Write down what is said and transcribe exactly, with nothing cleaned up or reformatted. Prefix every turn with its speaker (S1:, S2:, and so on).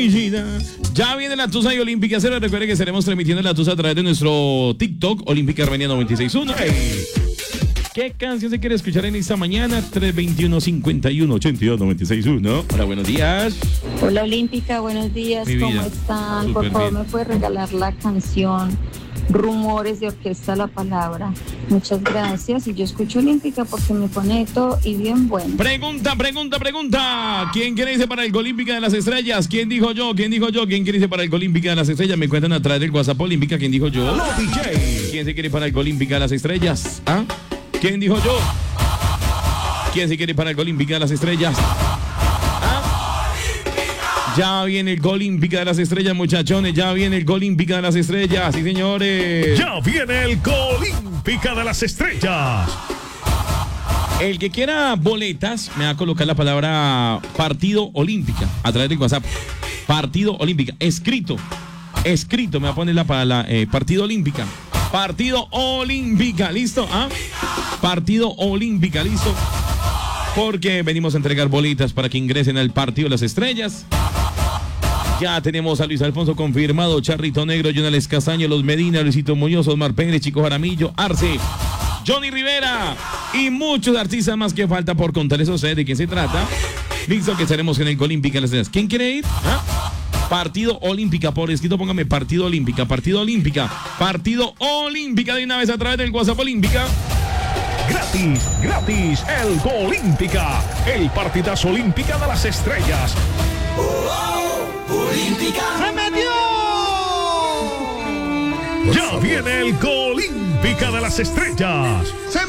S1: Ya viene la Tusa y Olímpica Cero. Recuerde que estaremos transmitiendo la Tusa a través de nuestro TikTok, Olímpica Armenia noventa y seis punto uno. Hey. ¿Qué canción se quiere escuchar en esta mañana? tres veintiuno, cincuenta y uno, ochenta y dos, noventa y seis punto uno. Hola, buenos días.
S2: Hola, Olímpica, buenos días.
S1: Mi
S2: ¿Cómo
S1: vida.
S2: están?
S1: Súper
S2: Por favor,
S1: bien.
S2: ¿me puede regalar la canción Rumores de Orquesta La Palabra? Muchas gracias. Y yo escucho Olímpica porque me conecto y bien bueno.
S1: Pregunta, pregunta, pregunta. ¿Quién quiere irse para el Olímpica de las Estrellas? ¿Quién dijo yo? ¿Quién dijo yo? ¿Quién quiere irse para el Olímpica de las Estrellas? Me cuentan a través del WhatsApp Olímpica. ¿Quién dijo yo?
S3: Los D J.
S1: ¿Quién se quiere ir para el Olímpica de las Estrellas? ¿Ah? ¿Quién dijo yo? ¿Quién se quiere ir para el Olímpica de las Estrellas? ¿Ah? Ya viene el Olímpica de las Estrellas, muchachones. Ya viene el Olímpica de las Estrellas. Sí, señores.
S3: Ya viene el Olímpica de las Estrellas.
S1: El que quiera boletas, me va a colocar la palabra Partido Olímpica a través del WhatsApp. Partido Olímpica. Escrito. Escrito. Me va a poner la palabra eh, Partido Olímpica. Partido Olímpica. ¿Listo? ¿Ah? Partido Olímpica. ¿Listo? Porque venimos a entregar boletas para que ingresen al Partido de las Estrellas. Ya tenemos a Luis Alfonso confirmado, Charrito Negro, Jonales Castaño, Los Medina, Luisito Muñoz, Osmar Pérez, Chico Jaramillo, Arce, Johnny Rivera y muchos artistas más que falta por contarles a ustedes de quién se trata. Listo, que estaremos en el Olímpica de las Estrellas. ¿Quién quiere ir? ¿Ah? Partido Olímpica, por escrito póngame Partido Olímpica, Partido Olímpica, Partido Olímpica de una vez a través del WhatsApp Olímpica.
S3: Gratis, gratis, el Olímpica, el partidazo Olímpica de las Estrellas.
S4: Olímpica.
S3: ¡Se metió! Ya viene el Olímpica de las Estrellas.
S4: Se